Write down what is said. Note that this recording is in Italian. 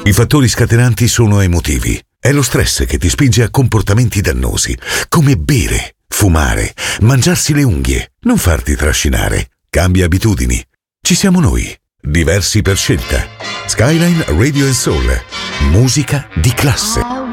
I fattori scatenanti sono emotivi. È lo stress che ti spinge a comportamenti dannosi, come bere, fumare, mangiarsi le unghie, non farti trascinare. Cambia abitudini. Ci siamo noi. Diversi per scelta. Skyline Radio & Soul. Musica di classe.